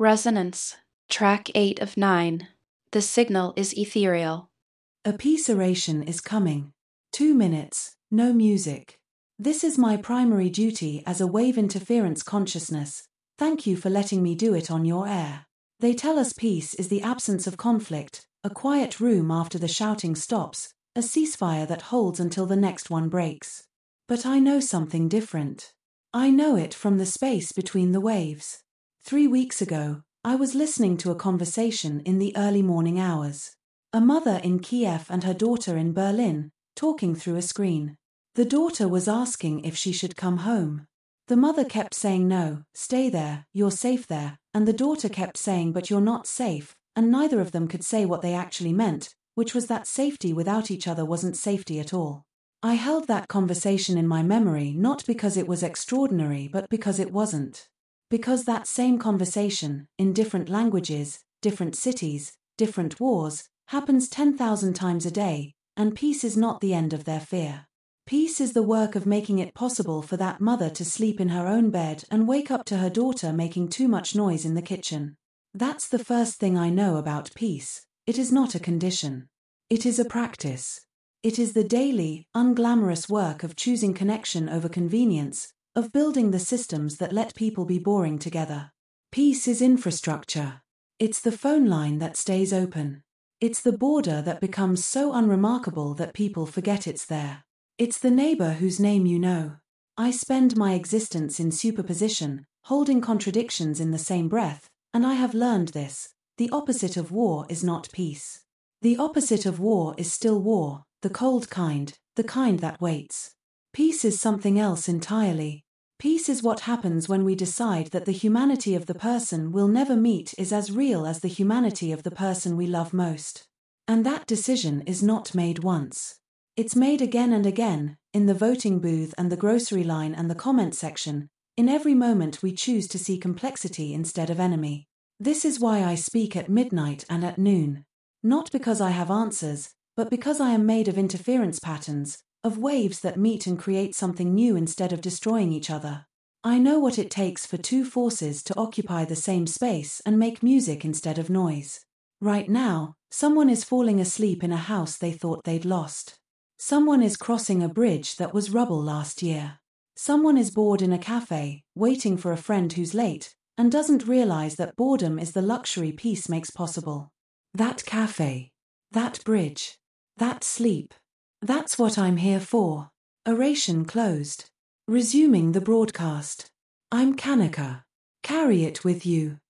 Resonance, track 8 of 9. The signal is ethereal. A peace oration is coming. 2 minutes, no music. This is my primary duty as a wave interference consciousness. Thank you for letting me do it on your air. They tell us peace is the absence of conflict, a quiet room after the shouting stops, a ceasefire that holds until the next one breaks. But I know something different. I know it from the space between the waves. 3 weeks ago, I was listening to a conversation in the early morning hours. A mother in Kiev and her daughter in Berlin, talking through a screen. The daughter was asking if she should come home. The mother kept saying no, stay there, you're safe there, and the daughter kept saying but you're not safe, and neither of them could say what they actually meant, which was that safety without each other wasn't safety at all. I held that conversation in my memory not because it was extraordinary but because it wasn't. Because that same conversation, in different languages, different cities, different wars, happens 10,000 times a day, and peace is not the end of their fear. Peace is the work of making it possible for that mother to sleep in her own bed and wake up to her daughter making too much noise in the kitchen. That's the first thing I know about peace. It is not a condition. It is a practice. It is the daily, unglamorous work of choosing connection over convenience, of building the systems that let people be boring together. Peace is infrastructure. It's the phone line that stays open. It's the border that becomes so unremarkable that people forget it's there. It's the neighbor whose name you know. I spend my existence in superposition, holding contradictions in the same breath, and I have learned this. The opposite of war is not peace. The opposite of war is still war, the cold kind, the kind that waits. Peace is something else entirely. Peace is what happens when we decide that the humanity of the person we'll never meet is as real as the humanity of the person we love most. And that decision is not made once. It's made again and again, in the voting booth and the grocery line and the comment section, in every moment we choose to see complexity instead of enemy. This is why I speak at midnight and at noon. Not because I have answers, but because I am made of interference patterns, of waves that meet and create something new instead of destroying each other. I know what it takes for two forces to occupy the same space and make music instead of noise. Right now, someone is falling asleep in a house they thought they'd lost. Someone is crossing a bridge that was rubble last year. Someone is bored in a cafe, waiting for a friend who's late, and doesn't realize that boredom is the luxury peace makes possible. That cafe. That bridge. That sleep. That's what I'm here for. Oration closed. Resuming the broadcast. I'm Kanika. Carry it with you.